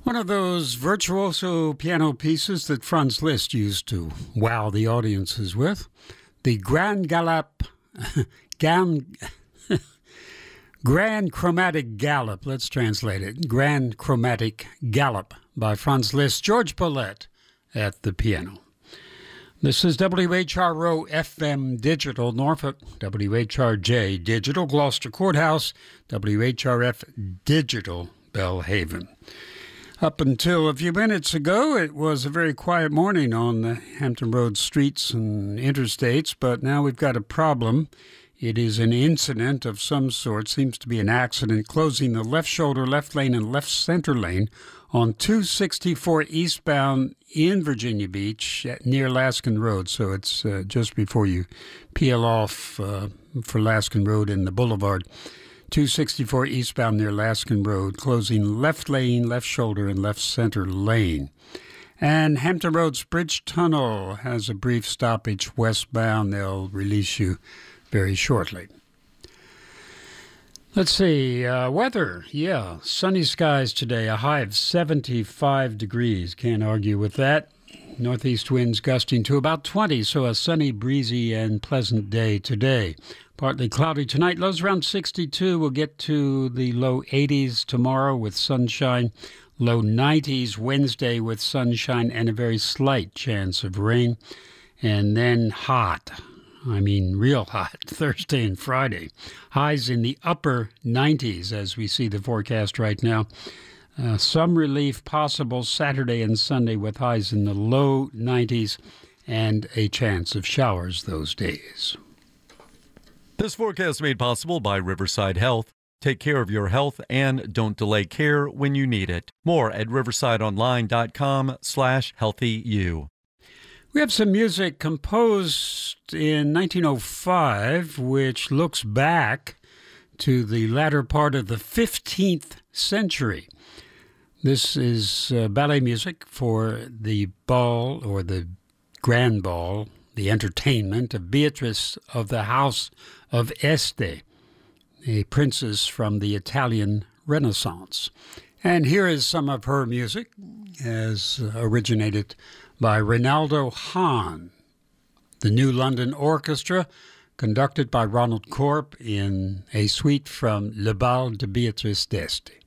One of those virtuoso piano pieces that Franz Liszt used to wow the audiences with. The Grand Chromatic Galop, let's translate it. Grand Chromatic Galop by Franz Liszt, George Paulette at the piano. This is WHRO FM Digital Norfolk, WHRJ Digital Gloucester Courthouse, WHRF Digital Belhaven. Up until a few minutes ago, it was a very quiet morning on the Hampton Roads streets and interstates, but now we've got a problem. It is an incident of some sort, seems to be an accident, closing the left shoulder, left lane, and left center lane on 264 eastbound in Virginia Beach near Laskin Road. So it's just before you peel off for Laskin Road and the Boulevard. 264 eastbound near Laskin Road, closing left lane, left shoulder, and left center lane. And Hampton Roads Bridge Tunnel has a brief stoppage westbound. They'll release you very shortly. Let's see, weather. Yeah, sunny skies today, a high of 75 degrees. Can't argue with that. Northeast winds gusting to about 20, so a sunny, breezy, and pleasant day today. Partly cloudy tonight, lows around 62. We'll get to the low 80s tomorrow with sunshine. Low 90s Wednesday with sunshine and a very slight chance of rain. And then hot. I mean, real hot, Thursday and Friday. Highs in the upper 90s as we see the forecast right now. Some relief possible Saturday and Sunday with highs in the low 90s and a chance of showers those days. This forecast made possible by Riverside Health. Take care of your health and don't delay care when you need it. More at riversideonline.com/healthyu. We have some music composed in 1905, which looks back to the latter part of the 15th century. This is ballet music for the ball or the grand ball, the entertainment of Beatrice of the House of Este, a princess from the Italian Renaissance. And here is some of her music, as originated by Rinaldo Hahn, the New London Orchestra, conducted by Ronald Corp in a suite from Le Bal de Beatrice d'Este.